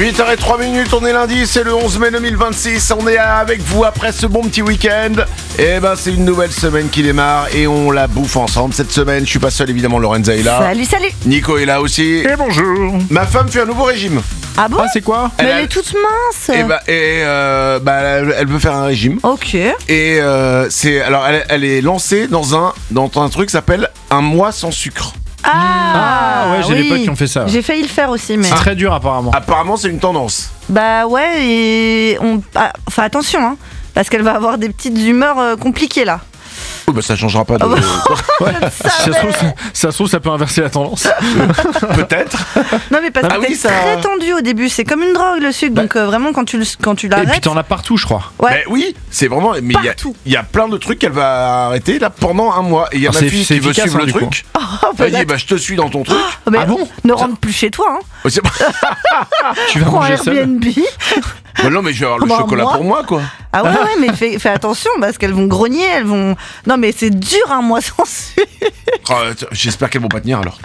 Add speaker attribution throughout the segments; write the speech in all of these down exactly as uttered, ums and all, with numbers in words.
Speaker 1: huit heures zéro trois minutes, on est lundi, c'est le onze mai deux mille vingt-six, on est avec vous après ce bon petit week-end. Et ben c'est une nouvelle semaine qui démarre et on la bouffe ensemble cette semaine. Je suis pas seul évidemment, Lorenza est là.
Speaker 2: Salut, salut.
Speaker 1: Nico est là aussi.
Speaker 3: Et bonjour.
Speaker 1: Ma femme fait un nouveau régime.
Speaker 2: Ah bon?
Speaker 3: Ah c'est quoi?
Speaker 2: Mais elle,
Speaker 1: a-
Speaker 2: est toute mince.
Speaker 1: Et bah, et euh, bah elle, elle veut faire un régime.
Speaker 2: Ok.
Speaker 1: Et euh, c'est alors elle, elle est lancée dans un dans un truc qui s'appelle un mois sans sucre.
Speaker 2: Ah,
Speaker 3: Ah, ouais, j'ai
Speaker 2: oui.
Speaker 3: des potes qui ont fait ça.
Speaker 2: J'ai failli le faire aussi, mais.
Speaker 3: C'est très dur apparemment.
Speaker 1: Apparemment c'est une tendance.
Speaker 2: Bah ouais, et on. Ah, enfin, attention, hein. Parce qu'elle va avoir des petites humeurs euh, compliquées là.
Speaker 1: Oh, bah ça changera pas de.
Speaker 3: Ouais.
Speaker 2: Ça,
Speaker 3: Si ça, se
Speaker 2: mais-
Speaker 3: trouve, ça, ça se trouve, ça peut inverser la tendance.
Speaker 1: Peut-être.
Speaker 2: Non, mais parce
Speaker 1: Ah
Speaker 2: que
Speaker 1: oui,
Speaker 2: t'es
Speaker 1: ça-
Speaker 2: très tendu au début. C'est comme une drogue le sucre. Donc euh, vraiment, quand tu, le- quand tu
Speaker 3: Et puis
Speaker 2: l'arrêtes.
Speaker 3: t'en as partout, je crois.
Speaker 2: Ouais.
Speaker 1: Ben oui, c'est vraiment. Mais il y a-
Speaker 2: Partout.
Speaker 1: il y, a plein de trucs qu'elle va arrêter là pendant un mois. Et il y a
Speaker 3: Ah,
Speaker 1: ma
Speaker 3: c'est-
Speaker 1: fille
Speaker 3: c'est
Speaker 1: qui veut
Speaker 3: efficace,
Speaker 1: suivre
Speaker 3: hein,
Speaker 1: le
Speaker 3: du coup.
Speaker 1: truc.
Speaker 2: Oh, bah,
Speaker 1: Elle dit bah je te suis dans ton truc.
Speaker 2: mais
Speaker 3: Ah bon?
Speaker 2: ne rentre plus chez toi, hein.
Speaker 1: Oh, c'est-
Speaker 3: Tu vas
Speaker 2: Prends
Speaker 3: manger seul.
Speaker 2: Airbnb.
Speaker 1: Bah non mais je vais avoir le
Speaker 2: Bah,
Speaker 1: chocolat
Speaker 2: moi
Speaker 1: pour moi quoi.
Speaker 2: Ah ouais, ouais, mais fais, fais attention parce qu'elles vont grogner, elles vont. Non, mais c'est dur un mois sans sucre.
Speaker 1: Oh, t- J'espère qu'elles vont pas tenir alors.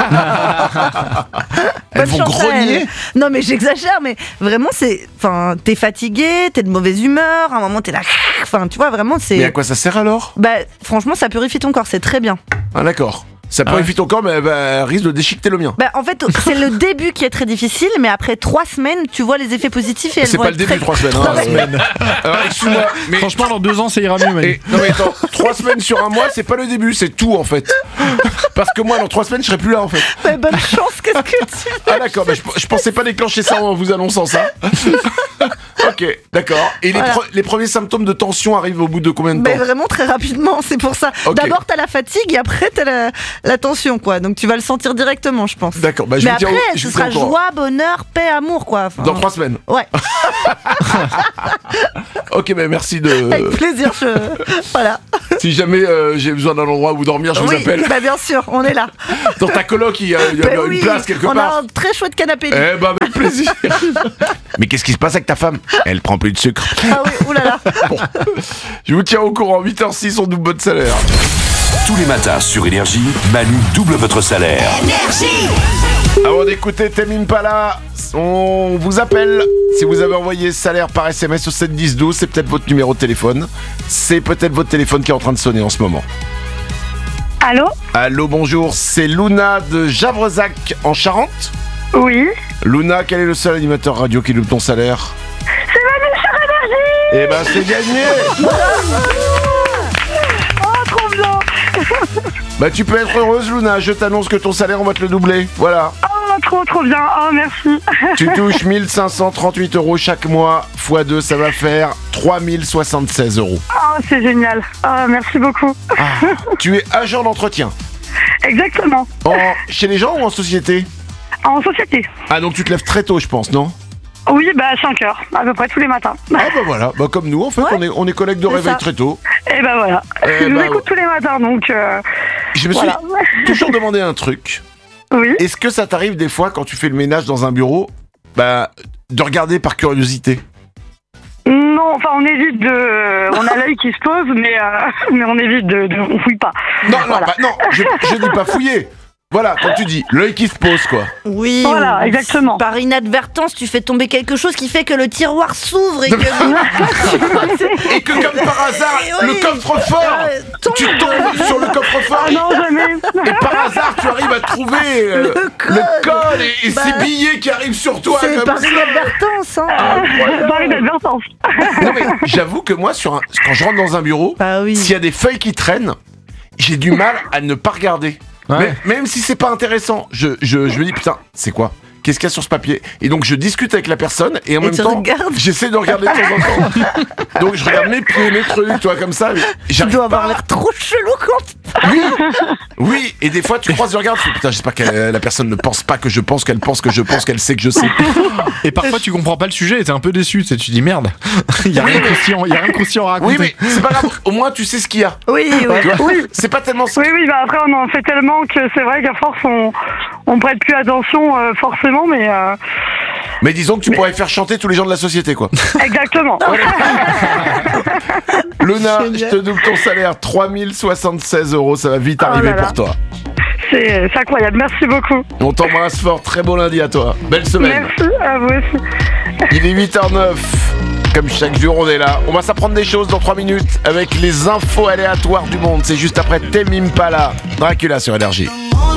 Speaker 1: Elles
Speaker 2: Bonne
Speaker 1: vont
Speaker 2: chance à
Speaker 1: grogner.
Speaker 2: elles. Non, mais j'exagère, mais vraiment, c'est. Enfin, t'es fatigué, t'es de mauvaise humeur, à un moment t'es là. Enfin, tu vois, vraiment, c'est.
Speaker 1: Mais à quoi ça sert alors?
Speaker 2: Bah, franchement, ça purifie ton corps, c'est très bien.
Speaker 1: Ah d'accord. Ça
Speaker 3: Ah
Speaker 1: purifie ton corps mais elle, va- elle risque de déchiqueter le mien.
Speaker 2: Bah, en fait, c'est le début qui est très difficile, mais après trois semaines, tu vois les effets positifs et elles
Speaker 1: C'est
Speaker 2: vont
Speaker 1: pas
Speaker 2: être
Speaker 1: le début
Speaker 2: très...
Speaker 1: de trois semaines. Hein,
Speaker 3: Semaine.
Speaker 1: Alors excuse-moi, mais
Speaker 3: Franchement, dans deux ans, ça ira mieux, Manu.
Speaker 1: Et- non mais attends, trois semaines sur un mois, c'est pas le début, c'est tout en fait. Parce que moi, dans trois semaines, je serai plus là en fait.
Speaker 2: Ouais, bonne chance, qu'est-ce que tu fais?
Speaker 1: Ah d'accord, bah, je, je pensais pas déclencher ça en vous annonçant ça. Ok, d'accord. Et les,
Speaker 2: Voilà.
Speaker 1: pre- les premiers symptômes de tension arrivent au bout de combien de
Speaker 2: Mais
Speaker 1: temps?
Speaker 2: vraiment très rapidement, c'est pour ça.
Speaker 1: Ok.
Speaker 2: D'abord, t'as la fatigue et après, t'as la, la tension, quoi. Donc, tu vas le sentir directement, je pense.
Speaker 1: D'accord, bah je
Speaker 2: Mais
Speaker 1: vous tiens
Speaker 2: après,
Speaker 1: au- je
Speaker 2: ce
Speaker 1: vous tiens
Speaker 2: sera
Speaker 1: au courant.
Speaker 2: joie, bonheur, paix, amour, quoi. Enfin,
Speaker 1: Dans trois semaines.
Speaker 2: Ouais,
Speaker 1: Ok, bah merci de.
Speaker 2: avec plaisir. Je... Voilà.
Speaker 1: Si jamais euh, j'ai besoin d'un endroit où dormir, je vous
Speaker 2: oui,
Speaker 1: appelle.
Speaker 2: bah bien sûr, on est là.
Speaker 1: Dans ta coloc, il y a, il y a
Speaker 2: Bah
Speaker 1: une
Speaker 2: oui,
Speaker 1: place quelque
Speaker 2: on
Speaker 1: part.
Speaker 2: a un très chouette canapé. lit.
Speaker 1: Eh bah avec plaisir. Mais qu'est-ce qui se passe avec ta femme? Elle prend plus de sucre.
Speaker 2: Ah oui, oulala.
Speaker 1: Bon, je vous tiens au courant. huit heures six, on double votre salaire.
Speaker 4: Tous les matins sur Énergie, Manu double votre salaire.
Speaker 1: Avant d'écouter Tame Impala, on vous appelle. Si vous avez envoyé salaire par S M S au sept dix douze, c'est peut-être votre numéro de téléphone. C'est peut-être votre téléphone qui est en train de sonner en ce moment.
Speaker 5: Allô?
Speaker 1: Allô, bonjour, c'est Luna de Javrezac en Charente.
Speaker 5: Oui.
Speaker 1: Luna, quel est le seul animateur radio qui double ton salaire?
Speaker 5: C'est Manu sur Énergie!
Speaker 1: Eh ben, c'est gagné.
Speaker 5: Oh, trop bien!
Speaker 1: Bah, tu peux être heureuse, Luna. Je t'annonce que ton salaire, on va te le doubler. Voilà.
Speaker 5: Oh, trop, trop bien. Oh, merci.
Speaker 1: Tu touches mille cinq cent trente-huit euros chaque mois. fois deux, ça va faire trois mille soixante-seize euros.
Speaker 5: Oh, c'est génial. Oh, merci beaucoup.
Speaker 1: Tu es agent d'entretien.
Speaker 5: Exactement.
Speaker 1: En... Chez les gens ou en société?
Speaker 5: En société.
Speaker 1: Ah, donc tu te lèves très tôt, je pense, non?
Speaker 5: Oui, bah à cinq heures, à peu près tous les matins.
Speaker 1: Ah bah voilà, bah comme nous en fait,
Speaker 2: Ouais.
Speaker 1: on est, on est collègues de
Speaker 2: C'est
Speaker 1: réveil
Speaker 2: ça.
Speaker 1: très tôt.
Speaker 5: Et bah voilà.
Speaker 1: Eh
Speaker 5: Je vous
Speaker 1: bah,
Speaker 5: écoute tous les matins, donc euh,
Speaker 1: Je me suis
Speaker 5: voilà.
Speaker 1: toujours demandé un truc.
Speaker 5: Oui.
Speaker 1: Est-ce que ça t'arrive des fois quand tu fais le ménage dans un bureau, bah, de regarder par curiosité?
Speaker 5: Non, enfin, on évite de... On a l'œil qui se pose, mais, euh, mais on évite de... de... On fouille pas.
Speaker 1: Non, non,
Speaker 5: Voilà.
Speaker 1: bah, non, je, je dis pas fouiller. Voilà, comme tu dis, l'œil qui se pose quoi.
Speaker 2: Oui.
Speaker 5: Voilà,
Speaker 2: ou-
Speaker 5: exactement.
Speaker 2: Par inadvertance, tu fais tomber quelque chose qui fait que le tiroir s'ouvre et que.
Speaker 1: Et que comme par hasard,
Speaker 2: Et oui.
Speaker 1: le coffre-fort,
Speaker 2: Euh, tombe.
Speaker 1: tu tombes sur le coffre-fort
Speaker 5: Ah non, jamais.
Speaker 1: et par hasard tu arrives à trouver euh,
Speaker 2: Le code.
Speaker 1: le code et, et
Speaker 2: Bah,
Speaker 1: ces billets qui arrivent sur toi
Speaker 2: C'est
Speaker 1: comme
Speaker 2: par
Speaker 1: ça.
Speaker 2: inadvertance, hein.
Speaker 5: Par inadvertance.
Speaker 1: Non mais j'avoue que moi, sur un- quand je rentre dans un bureau,
Speaker 2: Bah oui.
Speaker 1: s'il y a des feuilles qui traînent, j'ai du mal à ne pas regarder.
Speaker 3: Ouais.
Speaker 1: Mais- même si c'est pas intéressant, je, je, je me dis putain, c'est quoi? Qu'est-ce qu'il y a sur ce papier? Et donc je discute avec la personne et en
Speaker 2: Et
Speaker 1: même
Speaker 2: tu
Speaker 1: temps,
Speaker 2: regardes.
Speaker 1: j'essaie de regarder de temps en temps. Donc je regarde mes pieds, mes trucs, tu vois, comme ça. mais
Speaker 2: Tu
Speaker 1: j'arrive
Speaker 2: dois
Speaker 1: pas.
Speaker 2: avoir l'air trop chelou quand.
Speaker 1: Oui, oui. Et des fois, tu croises, tu regardes, tu fais, putain, j'espère que la personne ne pense pas que je pense qu'elle pense que je pense qu'elle sait que je sais.
Speaker 3: Et parfois, tu comprends pas le sujet et t'es un peu déçu. Tu sais, tu dis merde, il y a rien de croustillant, il y a rien de croustillant à
Speaker 1: Oui,
Speaker 3: raconter.
Speaker 1: mais c'est pas grave. Au moins, tu sais ce qu'il y a.
Speaker 2: Oui, oui.
Speaker 1: Tu vois,
Speaker 5: Oui.
Speaker 1: c'est pas tellement.
Speaker 5: Oui, oui, bah après, on en fait tellement que c'est vrai qu'à force, on, on prête plus attention euh, forcément, mais euh,
Speaker 1: Mais disons que tu pourrais faire chanter tous les gens de la société, quoi.
Speaker 5: exactement.
Speaker 1: Luna,
Speaker 2: Génial.
Speaker 1: je te double ton salaire, trois mille soixante-seize euros, ça va vite
Speaker 5: Oh
Speaker 1: arriver
Speaker 5: là là.
Speaker 1: pour toi.
Speaker 5: C'est c'est incroyable. Merci beaucoup.
Speaker 1: On t'embrasse fort, très beau lundi à toi. Belle semaine.
Speaker 5: Merci à vous aussi.
Speaker 1: Il est huit heures zéro neuf. Comme chaque jour, on est là. On va s'apprendre des choses dans trois minutes avec les infos aléatoires du monde. C'est juste après Tame Impala, Dracula sur Énergie.